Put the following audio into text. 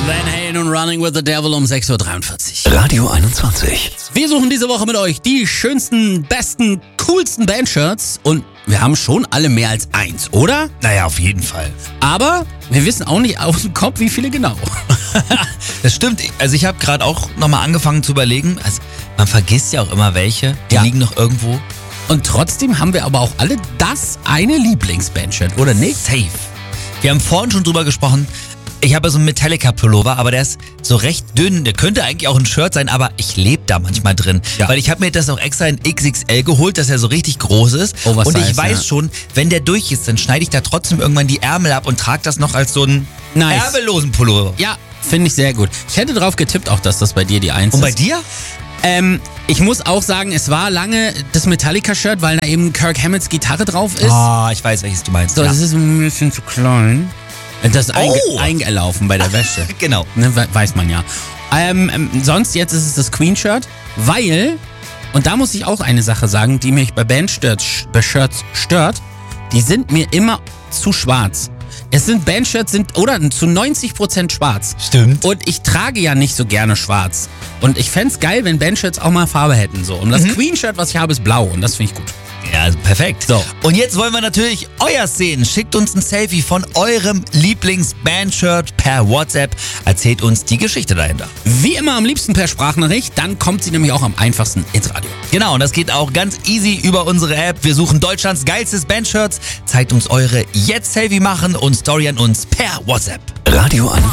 Van Halen und Running with the Devil um 6.43 Uhr. Radio 21. Wir suchen diese Woche mit euch die schönsten, besten, coolsten Bandshirts und wir haben schon alle mehr als eins, oder? Naja, auf jeden Fall. Aber wir wissen auch nicht aus dem Kopf, wie viele genau. Das stimmt. Also ich habe gerade auch nochmal angefangen zu überlegen. Also man vergisst ja auch immer welche. Die liegen noch irgendwo. Und trotzdem haben wir aber auch alle das eine Lieblingsbandshirt, oder nicht? Safe. Wir haben vorhin schon drüber gesprochen. Ich habe so einen Metallica-Pullover, aber der ist so recht dünn. Der könnte eigentlich auch ein Shirt sein, aber ich lebe da manchmal drin. Ja. Weil ich habe mir das auch extra in XXL geholt, dass er so richtig groß ist. Oversize, und ich weiß schon, wenn der durch ist, dann schneide ich da trotzdem irgendwann die Ärmel ab und trage das noch als so einen ärmellosen Pullover. Ja, finde ich sehr gut. Ich hätte drauf getippt auch, dass das bei dir die Eins ist. Und bei dir? Ich muss auch sagen, es war lange das Metallica-Shirt, weil da eben Kirk Hammetts Gitarre drauf ist. Ah, ich weiß, welches du meinst. So, das ist ein bisschen zu klein. Das ist eingelaufen bei der Wäsche. Genau. Ne, weiß man ja. Sonst jetzt ist es das Queen-Shirt, weil, und da muss ich auch eine Sache sagen, die mich bei Bandshirts stört, die sind mir immer zu schwarz. Es sind Bandshirts, oder zu 90% schwarz. Stimmt. Und ich trage ja nicht so gerne schwarz. Und ich fänd's geil, wenn Bandshirts auch mal Farbe hätten. So. Und das Queen-Shirt, was ich habe, ist blau. Und das finde ich gut. Ja, also perfekt. So. Und jetzt wollen wir natürlich euer sehen. Schickt uns ein Selfie von eurem Lieblings-Bandshirt per WhatsApp. Erzählt uns die Geschichte dahinter. Wie immer am liebsten per Sprachnachricht, dann kommt sie nämlich auch am einfachsten ins Radio. Genau, und das geht auch ganz easy über unsere App. Wir suchen Deutschlands geilstes Bandshirts. Zeigt uns eure jetzt Selfie machen und Story an uns per WhatsApp. Radio 21.